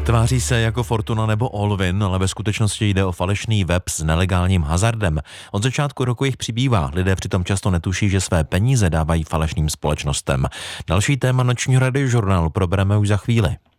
Tváří se jako Fortuna nebo Allwyn, ale ve skutečnosti jde o falešný web s nelegálním hazardem. Od začátku roku jich přibývá, lidé přitom často netuší, že své peníze dávají falešným společnostem. Další téma nočního radiožurnálu probereme už za chvíli.